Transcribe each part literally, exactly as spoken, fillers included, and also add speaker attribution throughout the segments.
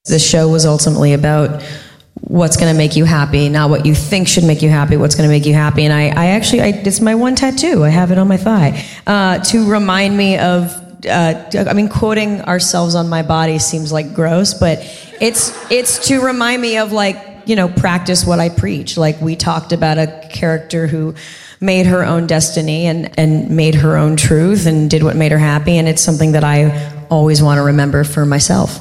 Speaker 1: The show was ultimately about what's going to make you happy, not what you think should make you happy, what's going to make you happy. And I, I actually, I, it's my one tattoo. I have it on my thigh uh, to remind me of, uh, I mean, quoting ourselves on my body seems like gross, but it's it's to remind me of, like, you know, practice what I preach. Like, we talked about a character who made her own destiny and, and made her own truth and did what made her happy. And it's something that I always want to remember for myself.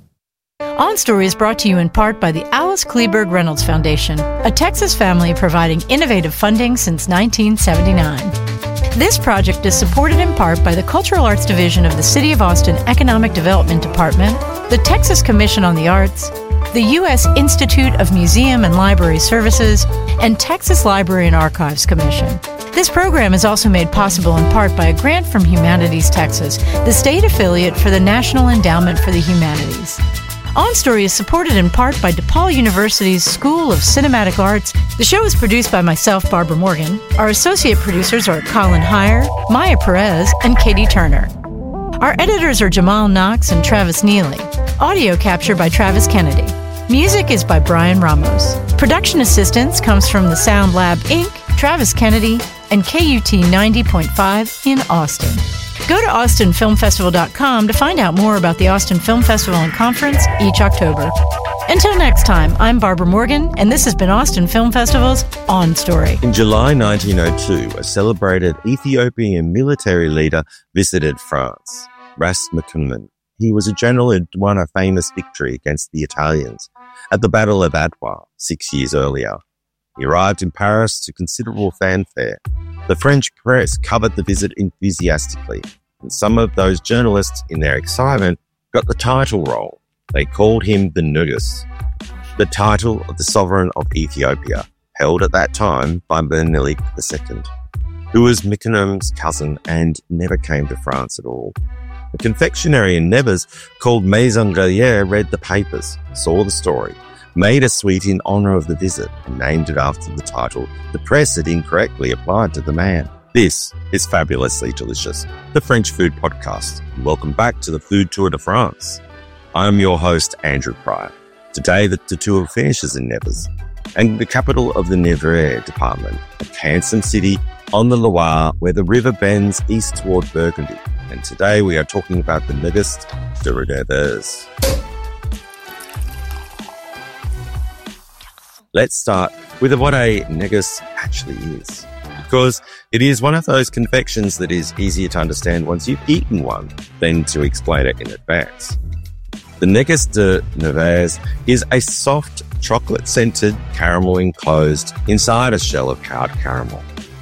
Speaker 2: On Story is brought to you in part by the Alice Kleberg Reynolds Foundation, a Texas family providing innovative funding since nineteen seventy-nine. This project is supported in part by the Cultural Arts Division of the City of Austin Economic Development Department, the Texas Commission on the Arts, the U S Institute of Museum and Library Services, and Texas Library and Archives Commission. This program is also made possible in part by a grant from Humanities Texas, the state affiliate for the National Endowment for the Humanities. On Story is supported in part by DePaul University's School of Cinematic Arts. The show is produced by myself, Barbara Morgan. Our associate producers are Colin Heyer, Maya Perez, and Katie Turner. Our editors are Jamal Knox and Travis Neely. Audio capture by Travis Kennedy. Music is by Brian Ramos. Production assistance comes from the Sound Lab Incorporated, Travis Kennedy, and K U T ninety point five in Austin. Go to austin film festival dot com to find out more about the Austin Film Festival and Conference each October. Until next time, I'm Barbara Morgan, and this has been Austin Film Festival's On Story.
Speaker 3: In July nineteen oh two, a celebrated Ethiopian military leader visited France, Ras Mekonnen. He was a general who won a famous victory against the Italians at the Battle of Adwa six years earlier. He arrived in Paris to considerable fanfare. The French press covered the visit enthusiastically, and some of those journalists, in their excitement, got the title wrong. They called him the Negus, the title of the sovereign of Ethiopia, held at that time by Menelik the Second, who was Mekonnen's cousin and never came to France at all. A confectionery in Nevers called Maison Grelier read the papers, saw the story, made a sweet in honour of the visit, and named it after the title the press had incorrectly applied to the man. This is Fabulously Delicious, the French food podcast. Welcome back to the Food Tour de France. I'm your host, Andrew Pryor. Today, the, the tour finishes in Nevers, and the capital of the Nevers department, a handsome city on the Loire where the river bends east toward Burgundy. And today we are talking about the Negus de Nevers. Let's start with what a negus actually is, because it is one of those confections that is easier to understand once you've eaten one than to explain it in advance. The Negus de Nevers is a soft, chocolate-scented caramel enclosed inside a shell of hard caramel.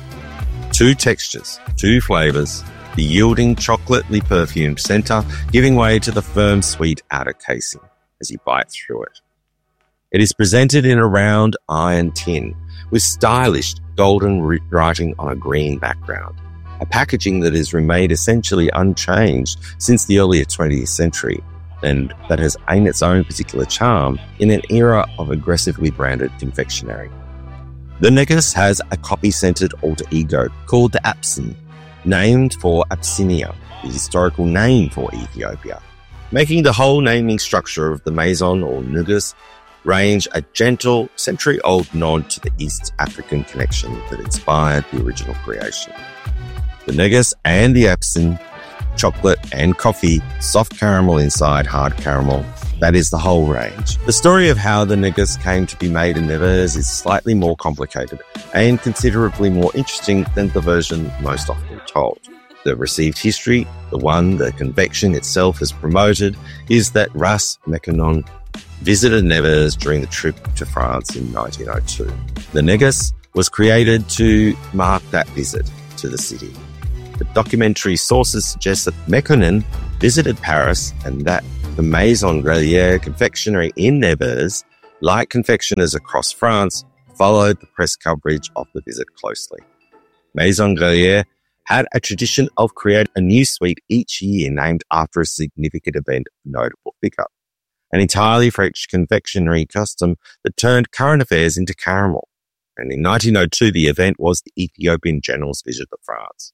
Speaker 3: Two textures, two flavours, the yielding chocolately perfumed centre giving way to the firm, sweet outer casing as you bite through it. It is presented in a round iron tin with stylish golden writing on a green background, a packaging that has remained essentially unchanged since the early twentieth century and that has aimed its own particular charm in an era of aggressively branded confectionery. The Negus has a copy-centered alter ego called the Apsin, named for Abyssinia, the historical name for Ethiopia, making the whole naming structure of the Maison or Negus range a gentle, century-old nod to the East African connection that inspired the original creation. The Negus and the Apsin, chocolate and coffee, soft caramel inside hard caramel, that is the whole range. The story of how the Negus came to be made in Nevers is slightly more complicated and considerably more interesting than the version most often told. The received history, the one the convection itself has promoted, is that Ras Mekonnen visited Nevers during the trip to France in nineteen oh two. The Negus was created to mark that visit to the city. The documentary sources suggest that Mekonnen visited Paris and that the Maison Grelier confectionery in Nevers, like confectioners across France, followed the press coverage of the visit closely. Maison Grelier had a tradition of creating a new sweet each year named after a significant event of notable figure, an entirely French confectionery custom that turned current affairs into caramel. And in nineteen oh two, the event was the Ethiopian general's visit to France.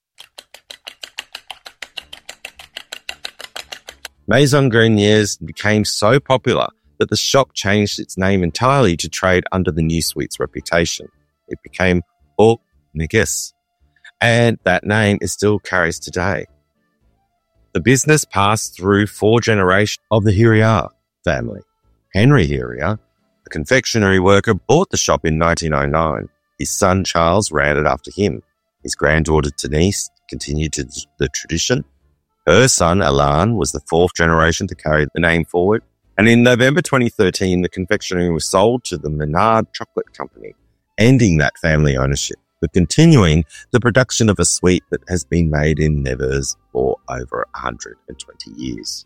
Speaker 3: Maison Greliers became so popular that the shop changed its name entirely to trade under the new sweet's reputation. It became Au Negus, and that name is still carries today. The business passed through four generations of the Hiriart family. Henry Hiriart, a confectionery worker, bought the shop in nineteen oh nine. His son Charles ran it after him. His granddaughter Denise continued to the tradition. Her son Alain was the fourth generation to carry the name forward. And in November twenty thirteen, the confectionery was sold to the Menard Chocolate Company, ending that family ownership, but continuing the production of a sweet that has been made in Nevers for over one hundred twenty years.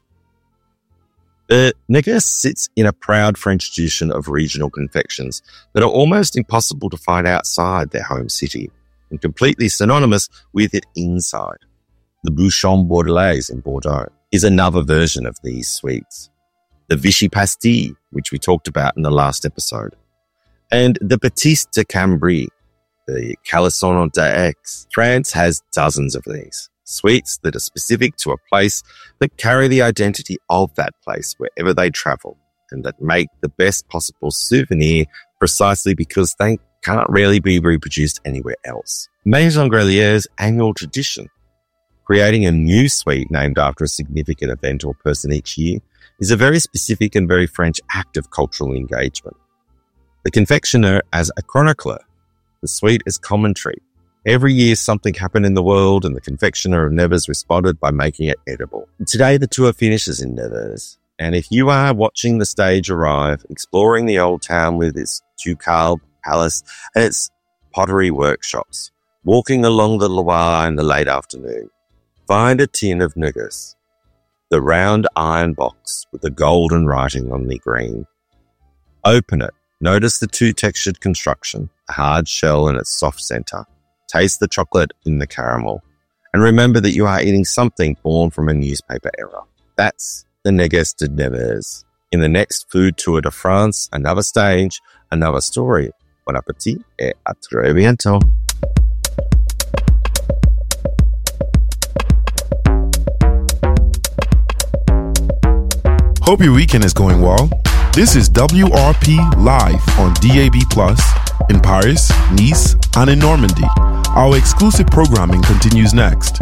Speaker 3: The Negus sits in a proud French tradition of regional confections that are almost impossible to find outside their home city and completely synonymous with it inside. The Bouchon Bordelaise in Bordeaux is another version of these sweets. The Vichy Pastille, which we talked about in the last episode, and the Baptiste de Cambrai, the Calisson d'Aix. France has dozens of these sweets that are specific to a place that carry the identity of that place wherever they travel and that make the best possible souvenir precisely because they can't really be reproduced anywhere else. Maison Greliere's annual tradition, creating a new sweet named after a significant event or person each year, is a very specific and very French act of cultural engagement. The confectioner as a chronicler, the sweet as commentary. Every year something happened in the world and the confectioner of Nevers responded by making it edible. Today the tour finishes in Nevers, and if you are watching the stage arrive, exploring the old town with its ducal palace and its pottery workshops, walking along the Loire in the late afternoon, find a tin of Negus, the round iron box with the golden writing on the green. Open it. Notice the two-textured construction, a hard shell in its soft center. Taste the chocolate in the caramel. And remember that you are eating something born from a newspaper era. That's the Negus de Nevers. In the next Food Tour de France, another stage, another story. Bon appétit et à très bientôt.
Speaker 4: Hope your weekend is going well. This is W R P Live on D A B plus, in Paris, Nice, and in Normandy. Our exclusive programming continues next.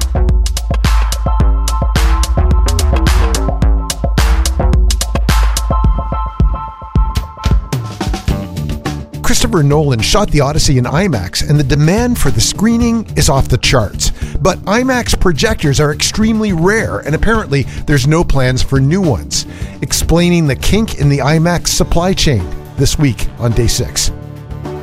Speaker 5: Christopher Nolan shot the Odyssey in IMAX, and the demand for the screening is off the charts. But IMAX projectors are extremely rare, and apparently there's no plans for new ones. Explaining the kink in the IMAX supply chain this week on Day six.